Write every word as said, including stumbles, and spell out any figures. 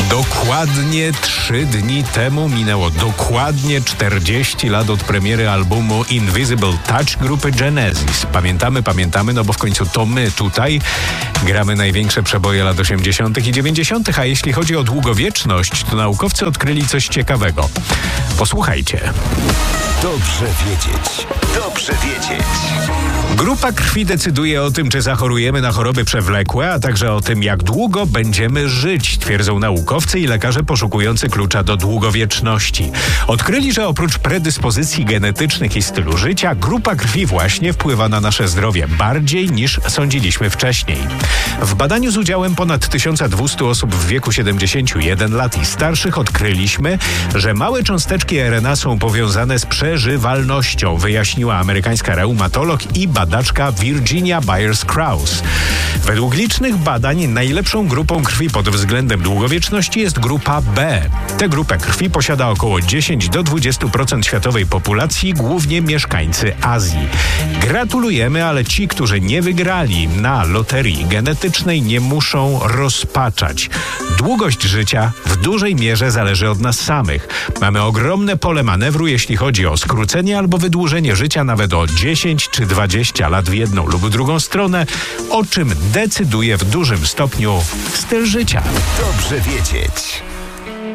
Dokładnie trzy dni temu minęło dokładnie czterdzieści lat od premiery albumu Invisible Touch grupy Genesis. Pamiętamy, pamiętamy, no bo w końcu to my tutaj gramy największe przeboje lat osiemdziesiątych i dziewięćdziesiątych. A jeśli chodzi o długowieczność, to naukowcy odkryli coś ciekawego. Posłuchajcie. Dobrze wiedzieć. Dobrze wiedzieć. Grupa krwi decyduje o tym, czy zachorujemy na choroby przewlekłe, a także o tym, jak długo będziemy żyć, twierdzą naukowcy i lekarze poszukujący klucza do długowieczności. Odkryli, że oprócz predyspozycji genetycznych i stylu życia, grupa krwi właśnie wpływa na nasze zdrowie bardziej niż sądziliśmy wcześniej. W badaniu z udziałem ponad tysiąc dwieście osób w wieku siedemdziesięciu jeden lat i starszych odkryliśmy, że małe cząsteczki R N A są powiązane z przeżywalnością, wyjaśniła amerykańska reumatolog i badaczka Virginia Byers-Krause. Według licznych badań najlepszą grupą krwi pod względem długowieczności jest grupa B. Tę grupę krwi posiada około dziesięć do dwudziestu procent światowej populacji, głównie mieszkańcy Azji. Gratulujemy, ale ci, którzy nie wygrali na loterii genetycznej, nie muszą rozpaczać. Długość życia w dużej mierze zależy od nas samych. Mamy ogromne pole manewru, jeśli chodzi o skrócenie albo wydłużenie życia nawet o dziesięć czy dwadzieścia lat w jedną lub drugą stronę, o czym decyduje w dużym stopniu styl życia. Dobrze wiedzieć.